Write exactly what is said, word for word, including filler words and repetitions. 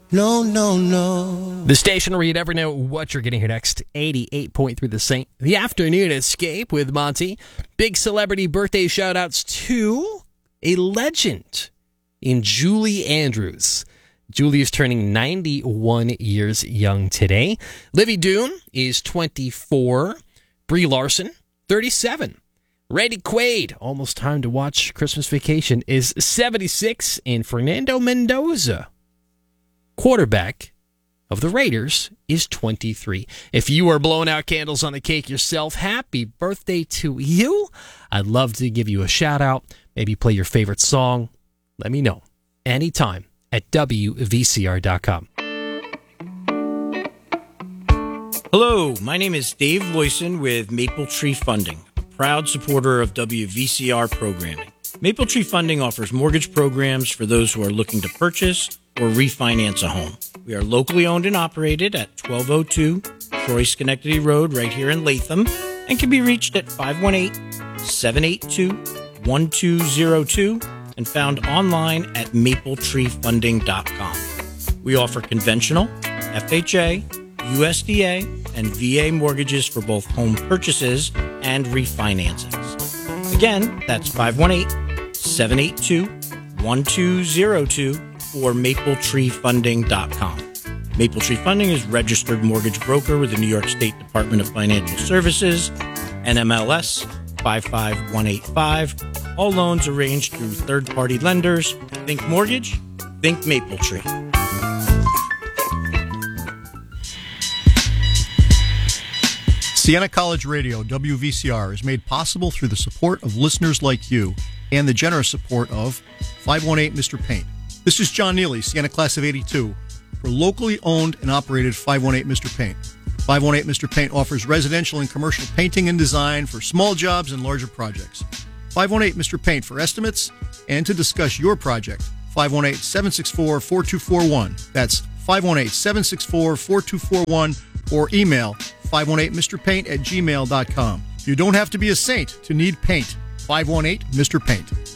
No, no, no. The station where you never know what you're getting here next. eighty-eight point three The Saint. The Afternoon Escape with Monty. Big celebrity birthday shout-outs to a legend in Julie Andrews. Julie is turning ninety-one years young today. Livy Doon is twenty-four. Brie Larson, thirty-seven. Randy Quaid, almost time to watch Christmas Vacation, is seventy-six. And Fernando Mendoza, quarterback of the Raiders, is twenty-three. If you are blowing out candles on the cake yourself, happy birthday to you. I'd love to give you a shout out, maybe play your favorite song. Let me know anytime at W V C R dot com. Hello, my name is Dave Loyson with Maple Tree Funding, a proud supporter of W V C R programming. Maple Tree Funding offers mortgage programs for those who are looking to purchase or refinance a home. We are locally owned and operated at twelve oh two Troy Schenectady Road right here in Latham and can be reached at five one eight, seven eight two, one two zero two and found online at maple tree funding dot com. We offer conventional, F H A, U S D A, and V A mortgages for both home purchases and refinancings. Again, that's five one eight, seven eight two, one two zero two or maple tree funding dot com. Maple Tree Funding is registered mortgage broker with the New York State Department of Financial Services, N M L S five five one eight five. All loans arranged through third-party lenders. Think mortgage, think Maple Tree. Siena College Radio, W V C R, is made possible through the support of listeners like you and the generous support of five one eight Mister Paint. This is John Neely, Siena Class of eighty-two, for locally owned and operated five one eight Mister Paint. five one eight Mister Paint offers residential and commercial painting and design for small jobs and larger projects. five one eight Mister Paint for estimates and to discuss your project. five one eight, seven six four, four two four one. That's five one eight, seven six four, four two four one or email five one eight Mister Paint at gmail dot com. You don't have to be a saint to need paint. five one eight Mister Paint.